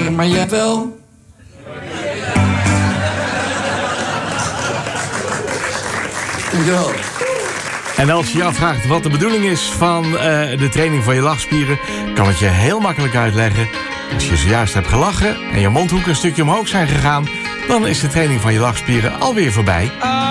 maar jij wel. Dankjewel. En als je je afvraagt wat de bedoeling is van de training van je lachspieren, kan het je heel makkelijk uitleggen. Als je zojuist hebt gelachen en je mondhoeken een stukje omhoog zijn gegaan, dan is de training van je lachspieren alweer voorbij.